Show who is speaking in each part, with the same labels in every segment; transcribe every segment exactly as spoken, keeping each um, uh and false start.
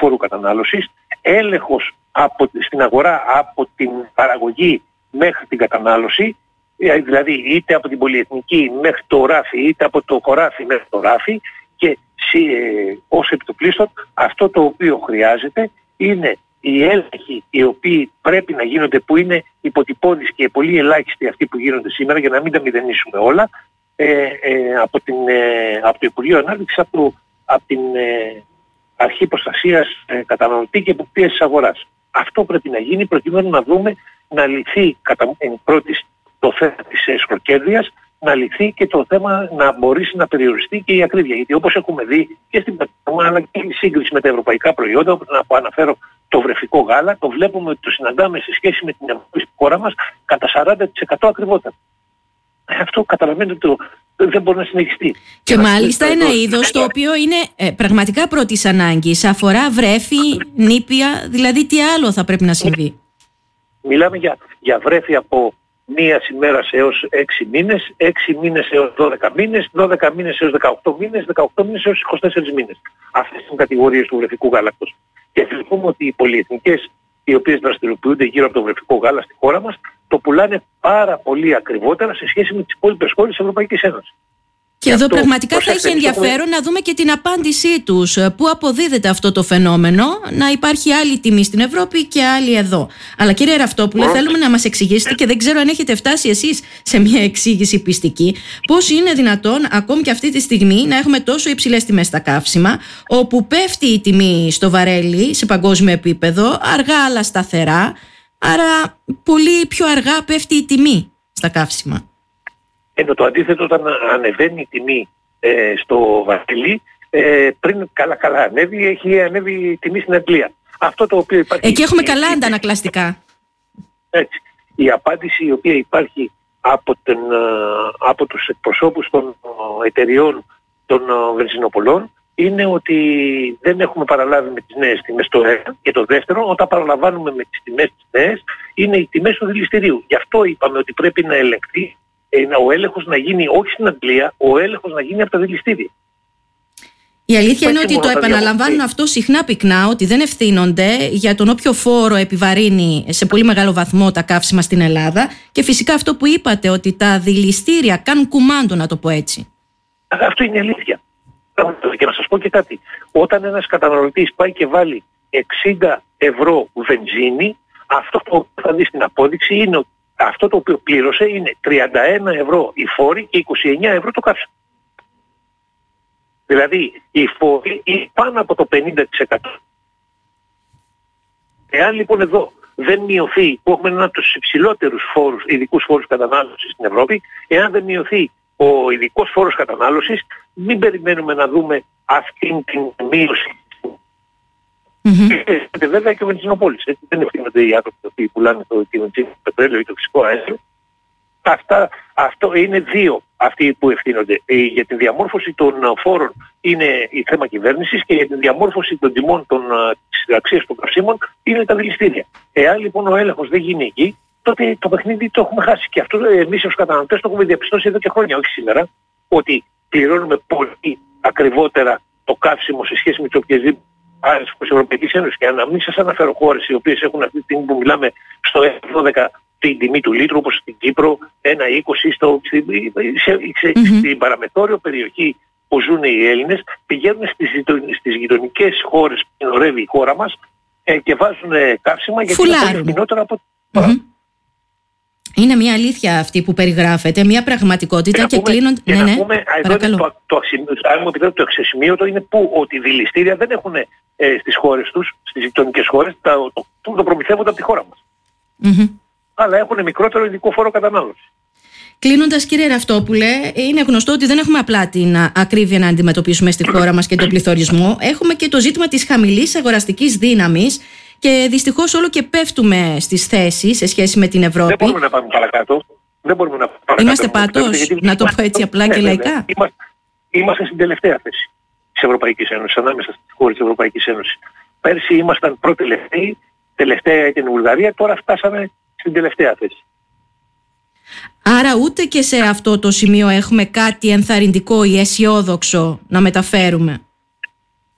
Speaker 1: φόρου κατανάλωσης, έλεγχος από, στην αγορά από την παραγωγή μέχρι την κατανάλωση, δηλαδή είτε από την πολυεθνική μέχρι το ράφι, είτε από το χωράφι μέχρι το ράφι, και ε, ως επιτοπλίστων αυτό το οποίο χρειάζεται είναι οι έλεγχοι οι οποίοι πρέπει να γίνονται, που είναι υποτυπώδεις και πολύ ελάχιστοι αυτοί που γίνονται σήμερα, για να μην τα μηδενίσουμε όλα, ε, ε, από, την, ε, από το Υπουργείο Ανάπτυξης, από, το, από την ε, Αρχή Προστασίας ε, Καταναλωτή και Εποπτείας της Αγοράς. Αυτό πρέπει να γίνει προκειμένου να δούμε να λυθεί κατά εν πρώτης το θέμα της εσχροκέρδειας, να λυθεί και το θέμα να μπορέσει να περιοριστεί και η ακρίβεια. Γιατί όπως έχουμε δει και στην πλατφόρμα, αλλά και η σύγκριση με τα ευρωπαϊκά προϊόντα, όπως να αναφέρω το βρεφικό γάλα, το βλέπουμε ότι το συναντάμε σε σχέση με την ευρωπαϊκή χώρα μας κατά σαράντα τοις εκατό ακριβότερα. Αυτό καταλαβαίνετε ότι δεν μπορεί να συνεχιστεί.
Speaker 2: Και, και μάλιστα ένα είδος το οποίο είναι ε, πραγματικά πρώτης ανάγκης. Αφορά βρέφη, νήπια, δηλαδή τι άλλο θα πρέπει να συμβεί?
Speaker 1: Μιλάμε για, για βρέφη από μία ημέρα έως έξι μήνες, έξι μήνες έως δώδεκα μήνες, δώδεκα μήνες έως δεκαοκτώ μήνες, δεκαοκτώ μήνες έως είκοσι τέσσερις μήνες. Αυτές είναι οι κατηγορίες του βρεφικού γάλακτος. Και βλέπουμε ότι οι πολυεθνικές, οι οποίες δραστηριοποιούνται γύρω από το βρεφικό γάλα στη χώρα μας, το πουλάνε πάρα πολύ ακριβότερα σε σχέση με τις υπόλοιπες χώρες της Ευρωπαϊκής Ένωσης.
Speaker 2: Και, και εδώ πραγματικά θα έχει ενδιαφέρον έχουμε... να δούμε και την απάντησή τους. Πού αποδίδεται αυτό το φαινόμενο, να υπάρχει άλλη τιμή στην Ευρώπη και άλλη εδώ. Αλλά κύριε Ραφτόπουλε, θέλουμε να μας εξηγήσετε, και δεν ξέρω αν έχετε φτάσει εσείς σε μια εξήγηση πιστική, πώς είναι δυνατόν ακόμη και αυτή τη στιγμή να έχουμε τόσο υψηλές τιμές στα καύσιμα, όπου πέφτει η τιμή στο βαρέλι σε παγκόσμιο επίπεδο, αργά αλλά σταθερά, άρα πολύ πιο αργά πέφτει η τιμή στα καύσιμα.
Speaker 1: Ενώ το αντίθετο, όταν ανεβαίνει η τιμή ε, στο βαρέλι, ε, πριν καλά καλά ανέβει, έχει ανέβει η τιμή στην Αγγλία. Αυτό το οποίο υπάρχει...
Speaker 2: Εκεί έχουμε καλά αντανακλαστικά.
Speaker 1: Έτσι. Η απάντηση η οποία υπάρχει από, την, από τους εκπροσώπους των εταιριών των βενζινοπολών είναι ότι δεν έχουμε παραλάβει με τις νέες τιμές το ένα, και το δεύτερο, όταν παραλαμβάνουμε με τις τιμές τις νέες, είναι οι τιμές του δηληστηρίου. Γι' αυτό είπαμε ότι πρέπει να ελεγχθεί, ο έλεγχος να γίνει όχι στην Αγγλία, ο έλεγχος να γίνει από τα δηληστήρια.
Speaker 2: Η αλήθεια είναι ότι το επαναλαμβάνουν αυτό συχνά πυκνά, ότι δεν ευθύνονται για τον όποιο φόρο επιβαρύνει σε πολύ μεγάλο βαθμό τα καύσιμα στην Ελλάδα, και φυσικά αυτό που είπατε, ότι τα δηληστήρια κάνουν κουμάντο, να το πω έτσι.
Speaker 1: Αυτό είναι αλήθεια. Και να σας πω και κάτι. Όταν ένας καταναλωτής πάει και βάλει εξήντα ευρώ βενζίνη, αυτό που θα δει στην απόδειξη είναι ότι αυτό το οποίο πλήρωσε είναι τριάντα ένα ευρώ οι φόροι και είκοσι εννέα ευρώ το καύσιμο. Δηλαδή οι φόροι είναι πάνω από το πενήντα τοις εκατό. Εάν λοιπόν εδώ δεν μειωθεί, που έχουμε ένα από τους υψηλότερους φόρους, ειδικούς φόρους κατανάλωσης στην Ευρώπη, εάν δεν μειωθεί ο ειδικός φόρος κατανάλωσης, μην περιμένουμε να δούμε αυτήν την μείωση. Mm-hmm. Και βέβαια και ο βενζινοπόλης. Δεν ευθύνονται οι άνθρωποι που πουλάνε το πετρέλαιο ή το φυσικό αέριο. Αυτά, αυτό είναι δύο αυτοί που ευθύνονται. Για τη διαμόρφωση των φόρων είναι η θέμα κυβέρνησης, και για τη διαμόρφωση των τιμών των, της αξίας των καυσίμων είναι τα δηληστήρια. Εάν λοιπόν ο έλεγχος δεν γίνει εκεί, τότε το παιχνίδι το έχουμε χάσει. Και αυτό εμείς ως καταναλωτές το έχουμε διαπιστώσει εδώ και χρόνια, όχι σήμερα, ότι πληρώνουμε πολύ ακριβότερα το καύσιμο σε σχέση με τις οποιασδήποτε άλλες χώρες της Ευρωπαϊκής Ένωσης. Και να μην σας αναφέρω χώρες οι οποίες έχουν αυτή τη στιγμή που μιλάμε στο ένα δώδεκα την τιμή του λίτρου, όπως στην Κύπρο, ένα είκοσι, στο, στην, σε, σε, mm-hmm. στην παραμεθόριο περιοχή που ζουν οι Έλληνες, πηγαίνουν στις, στις γειτονικές χώρες που συνορεύει η χώρα μας ε, και βάζουν ε, καύσιμα, γιατί είναι φθηνότερα από...
Speaker 2: Mm-hmm. Είναι μια αλήθεια αυτή που περιγράφεται, μια πραγματικότητα, και, και κλείνουν...
Speaker 1: Και ναι, να πούμε, ναι, εδώ το, το, αν μου επιτρέπετε, το εξαισημείωτο είναι που ότι οι δηληστήρια δεν έχουν ε, στις χώρες τους, στις γειτονικές χώρες, το, το, το, το προμηθεύονται από τη χώρα μας. Mm-hmm. Αλλά έχουν μικρότερο ειδικό φόρο κατανάλωση.
Speaker 2: Κλείνοντας, κύριε Ραφτόπουλε, είναι γνωστό ότι δεν έχουμε απλά την ακρίβεια να αντιμετωπίσουμε στη χώρα μας και τον πληθωρισμό. Έχουμε και το ζήτημα της χαμηλής αγοραστικής δύναμης, και δυστυχώς όλο και πέφτουμε στις θέσεις σε σχέση με την Ευρώπη.
Speaker 1: Δεν μπορούμε να πάμε παρακάτω. Δεν μπορούμε να πάμε παρακάτω.
Speaker 2: Είμαστε πάτος, γιατί... να το πω έτσι απλά και λαϊκά.
Speaker 1: Είμαστε, είμαστε στην τελευταία θέση της Ευρωπαϊκής Ένωσης, ανάμεσα στις χώρες της Ευρωπαϊκής Ένωσης. Πέρσι ήμασταν πρώτη-τελευταίοι, τελευταία ήταν η Βουλγαρία, τώρα φτάσαμε στην τελευταία θέση.
Speaker 2: Άρα ούτε και σε αυτό το σημείο έχουμε κάτι ενθαρρυντικό ή αισιόδοξο να μεταφέρουμε.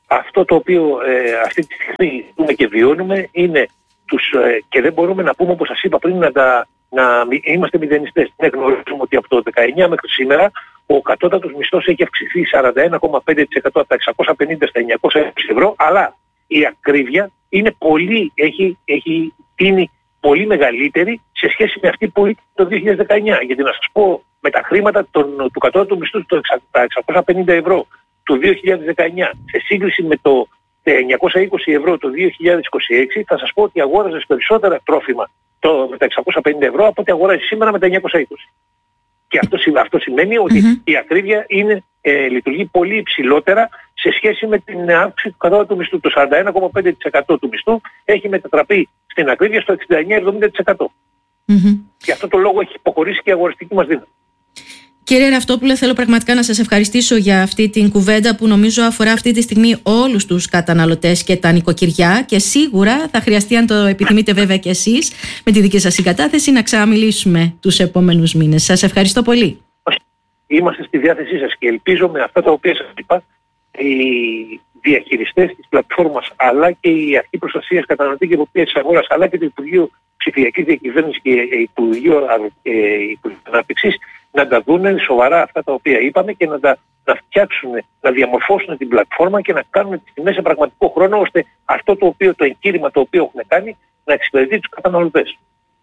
Speaker 1: αυτό το οποίο ε, αυτή τη στιγμή ζούμε και βιώνουμε είναι τους, ε, και δεν μπορούμε να πούμε, όπως σας είπα πριν, να, τα, να είμαστε μηδενιστές. Ναι, γνωρίζουμε ότι από το δεκαεννιά μέχρι σήμερα ο κατώτατος μισθός έχει αυξηθεί σαράντα ένα κόμμα πέντε τοις εκατό από τα εξακόσια πενήντα στα εννιακόσια είκοσι ευρώ, αλλά η ακρίβεια είναι πολύ, έχει, έχει τίνει πολύ μεγαλύτερη σε σχέση με αυτή που ήταν το δύο χιλιάδες δεκαεννιά. Γιατί να σας πω, με τα χρήματα των, του κατώτατου μισθού το τα εξακόσια πενήντα ευρώ του δύο χιλιάδες δεκαεννιά σε σύγκριση με το εννιακόσια είκοσι ευρώ το δύο χιλιάδες είκοσι έξι, θα σας πω ότι αγόραζες περισσότερα τρόφιμα το, με τα εξακόσια πενήντα ευρώ από ό,τι αγοράζεις σήμερα με τα εννιακόσια είκοσι. Και αυτό, αυτό σημαίνει ότι mm-hmm. η ακρίβεια είναι, ε, λειτουργεί πολύ υψηλότερα σε σχέση με την αύξηση του κατώτατου μισθού. Το σαράντα ένα κόμμα πέντε τοις εκατό του μισθού έχει μετατραπεί στην ακρίβεια στο εξήντα εννιά με εβδομήντα τοις εκατό. Mm-hmm. Και αυτό το λόγο έχει υποχωρήσει και η αγοραστική μας δύναμη.
Speaker 2: Κύριε Ραυτόπουλε, θέλω πραγματικά να σας ευχαριστήσω για αυτή την κουβέντα που νομίζω αφορά αυτή τη στιγμή όλους τους καταναλωτές και τα νοικοκυριά, και σίγουρα θα χρειαστεί, αν το επιθυμείτε βέβαια και εσείς, με τη δική σας συγκατάθεση, να ξαναμιλήσουμε τους επόμενους μήνες. Σας ευχαριστώ πολύ.
Speaker 1: Είμαστε στη διάθεσή σας και ελπίζω με αυτά τα οποία σας είπα, οι διαχειριστές της πλατφόρμας αλλά και η Αρχή Προστασίας Καταναλωτή και Εποπτείας της Αγοράς αλλά και το Υπουργείο Ψηφιακής Διακυβέρνησης και το Υπουργείο Ανάπτυξης να τα δουν σοβαρά αυτά τα οποία είπαμε και να τα να φτιάξουν, να διαμορφώσουν την πλατφόρμα και να κάνουν τις τιμές σε πραγματικό χρόνο, ώστε αυτό το οποίο, το εγχείρημα το οποίο έχουν κάνει να εξυπηρετεί τους καταναλωτές.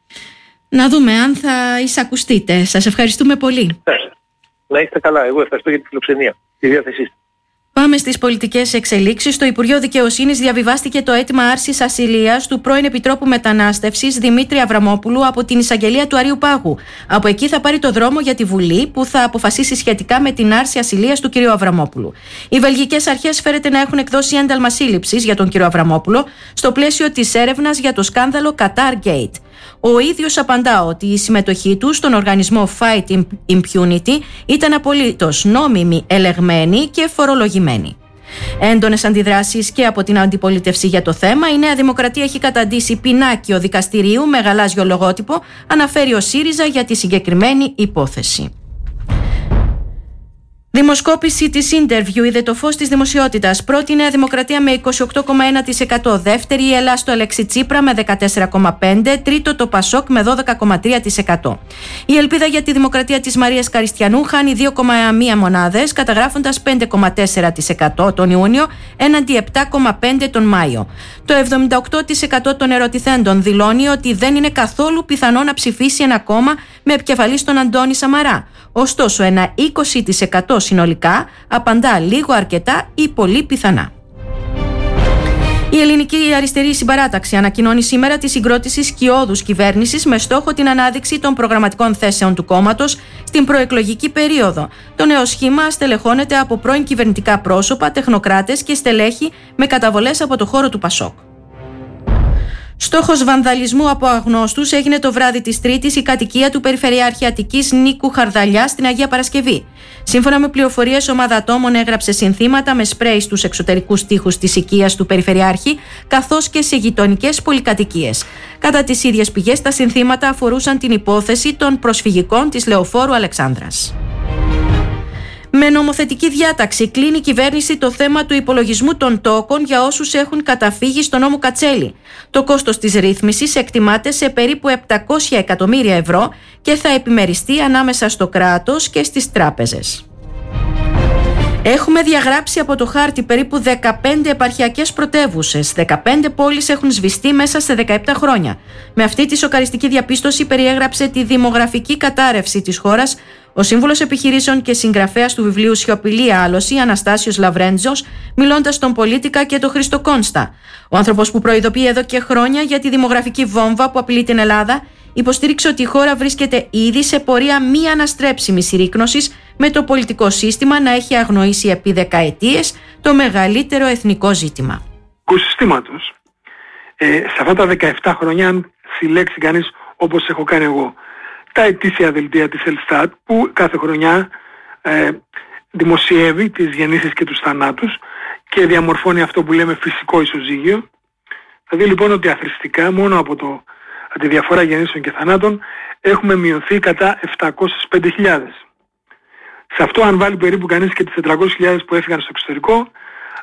Speaker 2: Να δούμε αν θα εισακουστείτε. Σας ευχαριστούμε πολύ.
Speaker 1: Να είστε καλά. Εγώ ευχαριστώ για τη φιλοξενία. Τη διάθεσή σας.
Speaker 2: Πάμε στις πολιτικές εξελίξεις. Στο Υπουργείο Δικαιοσύνης διαβιβάστηκε το αίτημα άρσης ασυλίας του πρώην Επιτρόπου Μετανάστευσης Δημήτρη Αβραμόπουλου από την εισαγγελία του Αρείου Πάγου. Από εκεί θα πάρει το δρόμο για τη Βουλή, που θα αποφασίσει σχετικά με την άρση ασυλίας του κ. Αβραμόπουλου. Οι βελγικές αρχές φέρεται να έχουν εκδώσει ένταλμα σύλληψης για τον κ. Αβραμόπουλο στο πλαίσιο της έρευνας για το σκάνδαλο Qatar Gate. Ο ίδιος απαντά ότι η συμμετοχή του στον οργανισμό Fight Impunity ήταν απολύτως νόμιμη, ελεγμένη και φορολογημένη. Έντονες αντιδράσεις και από την αντιπολίτευση για το θέμα. Η Νέα Δημοκρατία έχει καταντήσει πινάκιο δικαστηρίου με γαλάζιο λογότυπο, αναφέρει ο ΣΥΡΙΖΑ για τη συγκεκριμένη υπόθεση. Δημοσκόπηση της Interview είδε το φως της δημοσιότητας. Πρώτη η Νέα Δημοκρατία με είκοσι οκτώ κόμμα ένα τοις εκατό. Δεύτερη η Ελλάδα στο Αλέξη Τσίπρα με δεκατέσσερα κόμμα πέντε τοις εκατό. Τρίτο το Πασόκ με δώδεκα κόμμα τρία τοις εκατό. Η ελπίδα για τη Δημοκρατία της Μαρίας Καριστιανού χάνει δύο κόμμα ένα μονάδες, καταγράφοντας πέντε κόμμα τέσσερα τοις εκατό τον Ιούνιο έναντι επτά κόμμα πέντε τοις εκατό τον Μάιο. Το εβδομήντα οκτώ τοις εκατό των ερωτηθέντων δηλώνει ότι δεν είναι καθόλου πιθανό να ψηφίσει ένα κόμμα με επικεφαλής τον Αντώνη Σαμαρά. Ωστόσο, ένα είκοσι τοις εκατό συνολικά απαντά λίγο, αρκετά ή πολύ πιθανά. Η Ελληνική Αριστερή Συμπαράταξη ανακοινώνει σήμερα τη συγκρότηση σκιώδους κυβέρνησης με στόχο την ανάδειξη των προγραμματικών θέσεων του κόμματος στην προεκλογική περίοδο. Το νέο σχήμα στελεχώνεται από πρώην κυβερνητικά πρόσωπα, τεχνοκράτες και στελέχη με καταβολές από το χώρο του Πασόκ. Στόχος βανδαλισμού από αγνώστους έγινε το βράδυ της Τρίτης η κατοικία του Περιφερειάρχη Αττικής Νίκου Χαρδαλιά στην Αγία Παρασκευή. Σύμφωνα με πληροφορίες, ομάδα ατόμων έγραψε συνθήματα με σπρέι στους εξωτερικούς τοίχους της οικίας του Περιφερειάρχη, καθώς και σε γειτονικές πολυκατοικίες. Κατά τις ίδιες πηγές, τα συνθήματα αφορούσαν την υπόθεση των προσφυγικών της Λεωφόρου Αλεξάνδρας. Με νομοθετική διάταξη κλείνει η κυβέρνηση το θέμα του υπολογισμού των τόκων για όσους έχουν καταφύγει στο νόμο Κατσέλη. Το κόστος της ρύθμισης εκτιμάται σε περίπου επτακόσια εκατομμύρια ευρώ και θα επιμεριστεί ανάμεσα στο κράτος και στις τράπεζες. Έχουμε διαγράψει από το χάρτη περίπου δεκαπέντε επαρχιακές πρωτεύουσες. δεκαπέντε πόλεις έχουν σβηστεί μέσα σε δεκαεπτά χρόνια. Με αυτή τη σοκαριστική διαπίστωση περιέγραψε τη δημογραφική κατάρρευση της χώρας ο σύμβουλος επιχειρήσεων και συγγραφέας του βιβλίου Σιωπηλή Άλωση, Αναστάσιος Λαβρέντζος, μιλώντας στον Πολίτικα και τον Χρήστο Κόνστα. Ο άνθρωπος που προειδοποιεί εδώ και χρόνια για τη δημογραφική βόμβα που απειλεί την Ελλάδα, υποστήριξε ότι η χώρα βρίσκεται ήδη σε πορεία μη αναστρέψιμης συρρίκνωσης, με το πολιτικό σύστημα να έχει αγνοήσει επί δεκαετίες το μεγαλύτερο εθνικό ζήτημα.
Speaker 3: Του συστήματος. Ε, σε αυτά τα δεκαεπτά χρόνια, αν συλλέξει κανείς όπως έχω κάνει εγώ, τα ετήσια δελτία της Ελστάτ που κάθε χρονιά ε, δημοσιεύει τις γεννήσεις και τους θανάτους και διαμορφώνει αυτό που λέμε φυσικό ισοζύγιο, θα δει λοιπόν ότι αθρηστικά μόνο από, το, από τη διαφορά γεννήσεων και θανάτων έχουμε μειωθεί κατά επτακόσιες πέντε χιλιάδες. Σε αυτό, αν βάλει περίπου κανείς και τις τετρακόσιες χιλιάδες που έφυγαν στο εξωτερικό,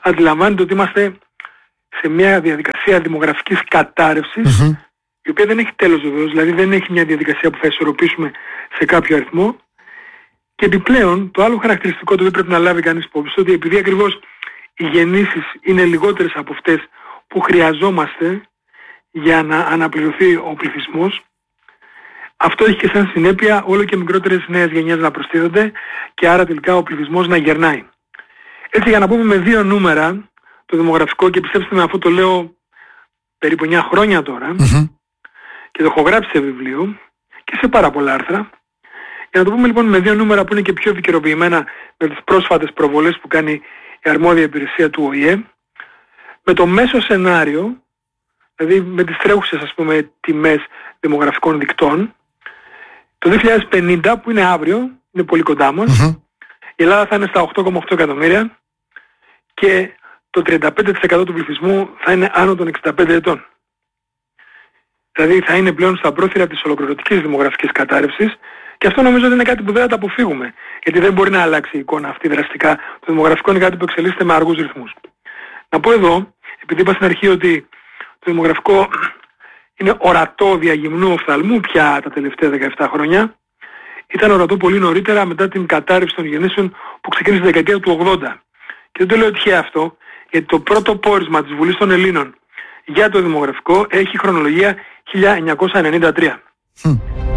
Speaker 3: αντιλαμβάνεται ότι είμαστε σε μια διαδικασία δημογραφικής κατάρρευσης, mm-hmm. η οποία δεν έχει τέλος βεβαίως, δηλαδή δεν έχει μια διαδικασία που θα ισορροπήσουμε σε κάποιο αριθμό. Και επιπλέον, το άλλο χαρακτηριστικό το οποίο πρέπει να λάβει κανείς υπόψη, ότι επειδή ακριβώς οι γεννήσεις είναι λιγότερες από αυτές που χρειαζόμαστε για να αναπληρωθεί ο πληθυσμός, αυτό έχει και σαν συνέπεια όλο και μικρότερες νέες γενιές να προστίθενται και άρα τελικά ο πληθυσμός να γερνάει. Έτσι, για να πούμε με δύο νούμερα το δημογραφικό, και πιστέψτε με, αυτό το λέω περίπου εννιά χρόνια τώρα, mm-hmm. και το έχω γράψει σε βιβλίο και σε πάρα πολλά άρθρα. Για να το πούμε λοιπόν με δύο νούμερα που είναι και πιο επικαιροποιημένα με τις πρόσφατες προβολές που κάνει η αρμόδια υπηρεσία του Ο Η Ε, με το μέσο σενάριο, δηλαδή με τις τρέχουσες ας πούμε τιμές δημογραφικών δικτών, το δύο χιλιάδες πενήντα, που είναι αύριο, είναι πολύ κοντά μας, mm-hmm. η Ελλάδα θα είναι στα οκτώ κόμμα οκτώ εκατομμύρια και το τριάντα πέντε τοις εκατό του πληθυσμού θα είναι άνω των εξήντα πέντε ετών. Δηλαδή θα είναι πλέον στα πρόθυρα της ολοκληρωτικής δημογραφικής κατάρρευσης, και αυτό νομίζω ότι είναι κάτι που δεν θα τα αποφύγουμε, γιατί δεν μπορεί να αλλάξει η εικόνα αυτή δραστικά. Το δημογραφικό είναι κάτι που εξελίσσεται με αργούς ρυθμούς. Να πω εδώ, επειδή είπα στην αρχή ότι το δημογραφικό είναι ορατό διαγυμνού οφθαλμού πια τα τελευταία δεκαεπτά χρόνια, ήταν ορατό πολύ νωρίτερα μετά την κατάρρευση των γεννήσεων που ξεκίνησε τη δεκαετία του ογδόντα. Και δεν το λέω τυχαία αυτό, γιατί το πρώτο πόρισμα της Βουλής των Ελλήνων για το δημογραφικό έχει χρονολογία χίλια εννιακόσια ενενήντα τρία. Mm.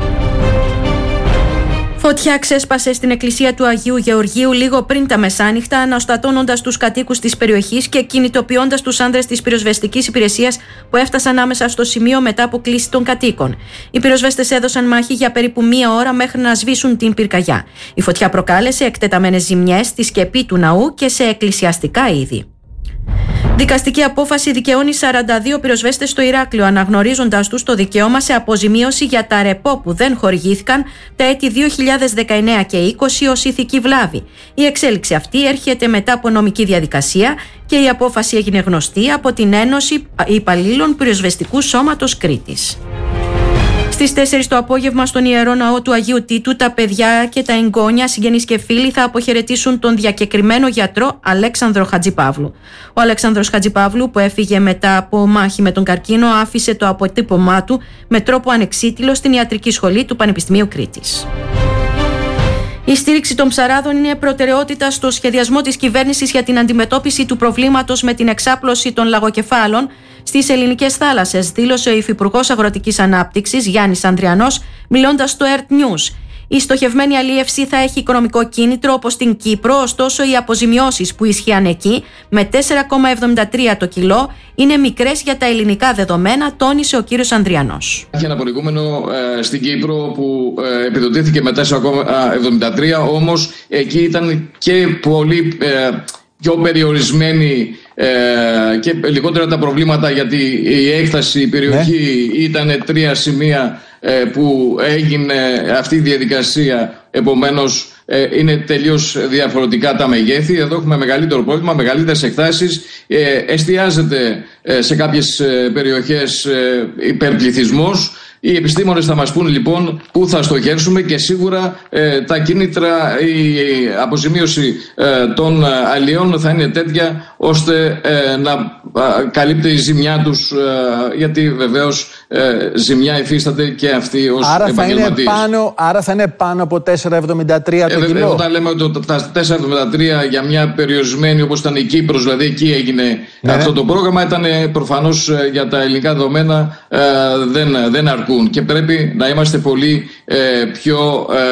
Speaker 2: Φωτιά ξέσπασε στην εκκλησία του Αγίου Γεωργίου λίγο πριν τα μεσάνυχτα, αναστατώνοντας τους κατοίκους της περιοχής και κινητοποιώντας τους άνδρες της πυροσβεστικής υπηρεσίας που έφτασαν άμεσα στο σημείο μετά από κλήση των κατοίκων. Οι πυροσβέστες έδωσαν μάχη για περίπου μία ώρα μέχρι να σβήσουν την πυρκαγιά. Η φωτιά προκάλεσε εκτεταμένες ζημιές στη σκεπή του ναού και σε εκκλησιαστικά είδη. Δικαστική απόφαση δικαιώνει σαράντα δύο πυροσβέστες στο Ηράκλειο, αναγνωρίζοντας τους το δικαίωμα σε αποζημίωση για τα ρεπό που δεν χορηγήθηκαν τα έτη δύο χιλιάδες δεκαεννέα και είκοσι ως ηθική βλάβη. Η εξέλιξη αυτή έρχεται μετά από νομική διαδικασία και η απόφαση έγινε γνωστή από την Ένωση Υπαλλήλων Πυροσβεστικού Σώματος Κρήτης. Στις τέσσερις το απόγευμα στον Ιερό Ναό του Αγίου Τίτου, τα παιδιά και τα εγγόνια, συγγενείς και φίλοι θα αποχαιρετήσουν τον διακεκριμένο γιατρό Αλέξανδρο Χατζηπαύλου. Ο Αλέξανδρος Χατζηπαύλου, που έφυγε μετά από μάχη με τον καρκίνο, άφησε το αποτύπωμά του με τρόπο ανεξίτηλο στην ιατρική σχολή του Πανεπιστημίου Κρήτης. Η στήριξη των ψαράδων είναι προτεραιότητα στο σχεδιασμό της κυβέρνησης για την αντιμετώπιση του προβλήματος με την εξάπλωση των λαγοκεφάλων στις ελληνικές θάλασσες, δήλωσε ο Υφυπουργός Αγροτικής Ανάπτυξης Γιάννης Ανδριανός, μιλώντας στο Earth News. Η στοχευμένη αλίευση θα έχει οικονομικό κίνητρο όπως στην Κύπρο, ωστόσο οι αποζημιώσεις που ισχύαν εκεί με τέσσερα κόμμα εβδομήντα τρία το κιλό είναι μικρές για τα ελληνικά δεδομένα, τόνισε ο κύριος Ανδριανός.
Speaker 4: Έχει ένα προηγούμενο ε, στην Κύπρο που ε, επιδοτήθηκε με τέσσερα κόμμα εβδομήντα τρία, όμως εκεί ήταν και πολύ ε, πιο περιορισμένη ε, και λιγότερα τα προβλήματα, γιατί η έκταση, η περιοχή ναι. ήταν τρία σημεία ε, που έγινε αυτή η διαδικασία, επομένως ε, είναι τελείως διαφορετικά τα μεγέθη. Εδώ έχουμε μεγαλύτερο πρόβλημα, μεγαλύτερες εκτάσεις, ε, εστιάζεται ε, σε κάποιες ε, περιοχές ε, υπερπληθυσμός. Οι επιστήμονες θα μας πούν λοιπόν πού θα στοχεύσουμε, και σίγουρα ε, τα κίνητρα, η αποζημίωση ε, των αλλιών θα είναι τέτοια ώστε ε, να ε, καλύπτει η ζημιά τους, ε, γιατί βεβαίως ε, ζημιά υφίσταται και αυτή ως άρα επαγγελματίες.
Speaker 5: Θα είναι πάνω, άρα θα είναι πάνω από τέσσερα κόμμα εβδομήντα τρία το ε, κιλό.
Speaker 4: Όταν λέμε ότι τα τέσσερα κόμμα εβδομήντα τρία για μια περιορισμένη όπως ήταν η Κύπρος, δηλαδή εκεί έγινε ναι. αυτό το πρόγραμμα, ήταν προφανώς για τα ελληνικά δεδομένα ε, δεν, δεν αρκούν. Και πρέπει να είμαστε πολύ ε, πιο ε,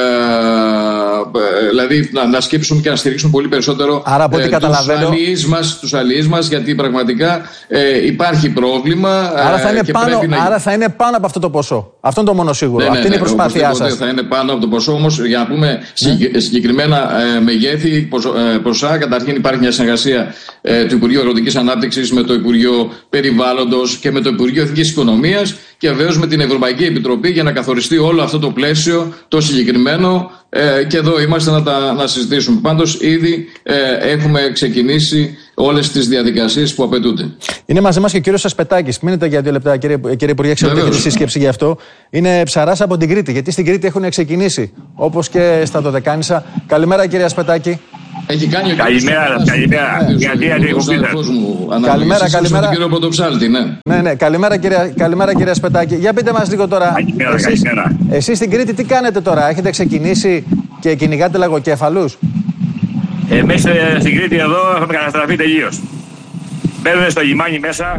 Speaker 4: ε, δηλαδή να, να σκέψουμε και να στηρίξουμε πολύ περισσότερο
Speaker 5: άρα, από ό,τι
Speaker 4: ε,
Speaker 5: καταλαβαίνω...
Speaker 4: τους αλληλείς μας, τους αλληλείς μας, γιατί πραγματικά ε, υπάρχει πρόβλημα.
Speaker 5: Άρα θα, είναι
Speaker 4: και
Speaker 5: πάνω,
Speaker 4: πρέπει να...
Speaker 5: άρα θα είναι πάνω από αυτό το ποσό. Αυτό είναι το μόνο σίγουρο.
Speaker 4: Ναι, ναι,
Speaker 5: αυτή
Speaker 4: ναι,
Speaker 5: είναι η προσπάθειά σας.
Speaker 4: Θα είναι πάνω από το ποσό, όμως για να πούμε ναι. συγκεκριμένα ε, μεγέθη, ε, ποσά. Καταρχήν υπάρχει μια συνεργασία ε, του Υπουργείου Αγροτικής Ανάπτυξης με το Υπουργείο Περιβάλλοντος και με το Υπουργείο Εθνικής Οικονομίας, και βεβαίως με την Ευρωπαϊκή Επιτροπή, για να καθοριστεί όλο αυτό το πλαίσιο το συγκεκριμένο, ε, και εδώ είμαστε να τα να συζητήσουμε. Πάντως ήδη ε, έχουμε ξεκινήσει όλες τις διαδικασίες που απαιτούνται. Είναι μαζί μας και ο κύριος Ασπετάκης. Μείνετε για δύο λεπτά, κύριε, κύριε Υπουργέ, ξέρετε και τη σύσκεψη γι' αυτό. Είναι ψαράς από την Κρήτη, γιατί στην Κρήτη έχουν ξεκινήσει, όπως και στα Δωδεκάνησα. Καλημέρα, κύριε Ασπετάκη. Έχει κάνει ο
Speaker 6: Καλημέρα, καλημέρα. Γιατί
Speaker 5: Καλημέρα, καλημέρα.
Speaker 4: Κύριο Πρωτοψάλτη, ναι.
Speaker 5: Ναι, ναι. Καλημέρα, κύριε, καλημέρα, κύριε Σπετάκη. Για πείτε μας λίγο τώρα.
Speaker 6: Καλημέρα,
Speaker 5: εσείς,
Speaker 6: καλημέρα.
Speaker 5: εσείς στην Κρήτη τι κάνετε τώρα, έχετε ξεκινήσει και κυνηγάτε λαγοκέφαλους?
Speaker 6: Εμείς στην Κρήτη εδώ έχουμε καταστραφεί τελείως. Μπαίνουν στο λιμάνι μέσα.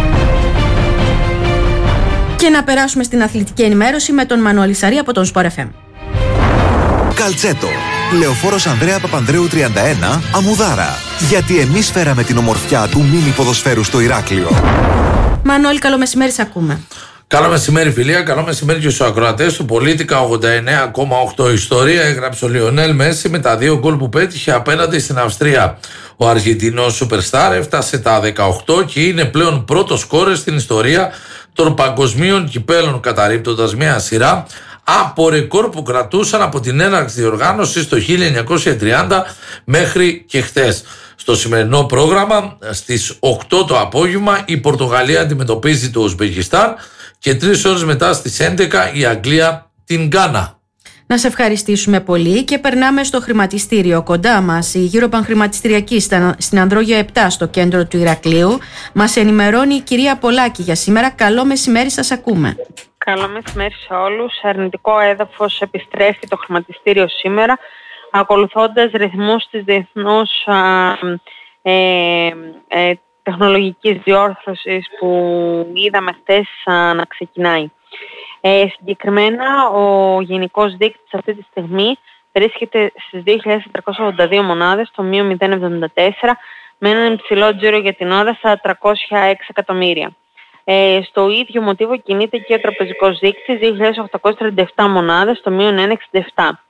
Speaker 2: Και να περάσουμε στην αθλητική ενημέρωση με τον Μανώλη Σαρή από τον Sport εφ εμ.
Speaker 7: Καλτσέτο. Λεωφόρος Ανδρέα Παπανδρέου τριάντα ένα, Αμμουδάρα. Γιατί εμείς φέραμε την ομορφιά του μίνι ποδοσφαίρου στο Ηράκλειο.
Speaker 2: Μανώλη, καλό μεσημέρι, σε ακούμε.
Speaker 8: Καλό μεσημέρι, φιλία. Καλό μεσημέρι και στους ακροατές του Πολίτικα ογδόντα εννέα κόμμα οκτώ. Ιστορία έγραψε ο Λιονέλ Μέση με τα δύο γκολ που πέτυχε απέναντι στην Αυστρία. Ο Αργεντινός Σούπερσταρ έφτασε τα δεκαοκτώ και είναι πλέον πρώτος σκόρερ στην ιστορία των παγκοσμίων κυπέλων, καταρρίπτοντας μια σειρά από ρεκόρ που κρατούσαν από την έναρξη διοργάνωσης το χίλια εννιακόσια τριάντα μέχρι και χθες. Στο σημερινό πρόγραμμα στις οκτώ το απόγευμα η Πορτογαλία αντιμετωπίζει το Ουσμπεκιστάν και τρεις ώρες μετά στις έντεκα η Αγγλία την Γκάνα.
Speaker 2: Να σε ευχαριστήσουμε πολύ και περνάμε στο χρηματιστήριο. Κοντά μας η Eurobank χρηματιστηριακή στην Ανδρόγειο επτά στο κέντρο του Ηρακλείου. Μας ενημερώνει η κυρία Πολάκη για σήμερα. Καλό μεσημέρι, σας ακούμε.
Speaker 9: Καλό μεσημέρι σε όλους. Αρνητικό έδαφος επιστρέφει το χρηματιστήριο σήμερα, ακολουθώντας ρυθμούς της διεθνούς α, ε, ε, τεχνολογικής διόρθωσης που είδαμε χτες α, να ξεκινάει. Ε, συγκεκριμένα, ο γενικός δείκτης αυτή τη στιγμή βρίσκεται στις δύο χιλιάδες τετρακόσιες ογδόντα δύο μονάδες, το μείον μηδέν κόμμα εβδομήντα τέσσερα, με έναν υψηλό τζίρο για την ώρα στα τριακόσια έξι εκατομμύρια. Ε, στο ίδιο μοτίβο κινείται και ο τραπεζικός δείκτης, δύο χιλιάδες οκτακόσιες τριάντα επτά μονάδες, το μείον ένα κόμμα εξήντα επτά.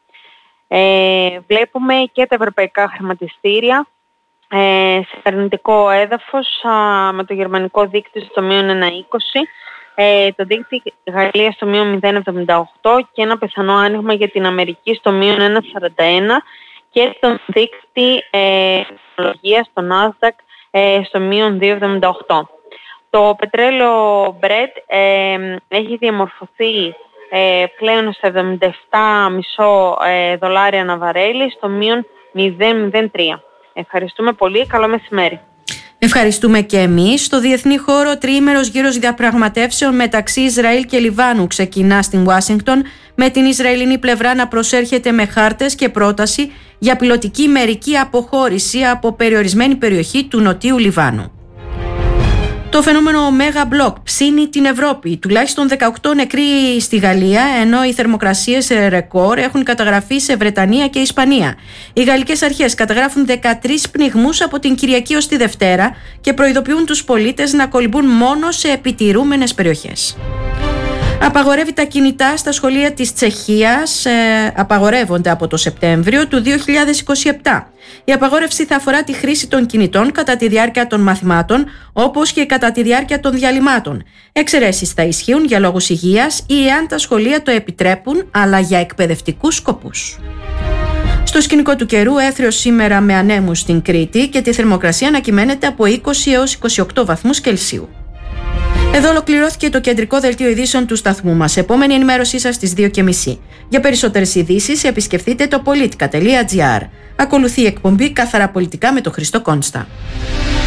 Speaker 9: Ε, βλέπουμε και τα ευρωπαϊκά χρηματιστήρια ε, σε αρνητικό έδαφος α, με το γερμανικό δείκτη στο μείον ένα κόμμα είκοσι, ε, το δείκτη Γαλλία στο μείον μηδέν κόμμα εβδομήντα οκτώ και ένα πιθανό άνοιγμα για την Αμερική στο μείον ένα κόμμα σαράντα ένα και τον δείκτη ε, τεχνολογίας στο Nasdaq ε, στο μείον δύο κόμμα εβδομήντα οκτώ. Το πετρέλαιο Brent ε, έχει διαμορφωθεί ε, πλέον στα εβδομήντα επτά κόμμα πέντε ε, δολάρια ανά βαρέλι στο μείον μηδέν κόμμα μηδέν τρία. Ευχαριστούμε πολύ. Καλό μεσημέρι.
Speaker 2: Ευχαριστούμε και εμείς. Στο διεθνή χώρο, τριήμερος γύρος διαπραγματεύσεων μεταξύ Ισραήλ και Λιβάνου ξεκινά στην Ουάσιγκτον, με την Ισραηλινή πλευρά να προσέρχεται με χάρτες και πρόταση για πιλωτική μερική αποχώρηση από περιορισμένη περιοχή του νοτίου Λιβάνου. Το φαινόμενο Mega Block ψήνει την Ευρώπη. Τουλάχιστον δεκαοκτώ νεκροί στη Γαλλία, ενώ οι θερμοκρασίες ρεκόρ έχουν καταγραφεί σε Βρετανία και Ισπανία. Οι γαλλικές αρχές καταγράφουν δεκατρείς πνιγμούς από την Κυριακή ως τη Δευτέρα και προειδοποιούν τους πολίτες να κολυμπούν μόνο σε επιτηρούμενες περιοχές. Απαγορεύει τα κινητά στα σχολεία της Τσεχίας, ε, απαγορεύονται από το Σεπτέμβριο του δύο χιλιάδες είκοσι επτά. Η απαγόρευση θα αφορά τη χρήση των κινητών κατά τη διάρκεια των μαθημάτων, όπως και κατά τη διάρκεια των διαλυμάτων. Εξαιρέσεις θα ισχύουν για λόγους υγείας ή εάν τα σχολεία το επιτρέπουν, αλλά για εκπαιδευτικούς σκοπούς. Στο σκηνικό του καιρού, έθριος σήμερα με ανέμους στην Κρήτη και τη θερμοκρασία να κυμαίνεται από είκοσι έως είκοσι οκτώ βαθμούς Κελσίου. Εδώ ολοκληρώθηκε το κεντρικό δελτίο ειδήσεων του σταθμού μας. Επόμενη ενημέρωσή σας στις δύο και μισή. Για περισσότερες ειδήσεις επισκεφτείτε το politica τελεία gr. Ακολουθεί η εκπομπή Καθαρά Πολιτικά με τον Χρήστο Κόνστα.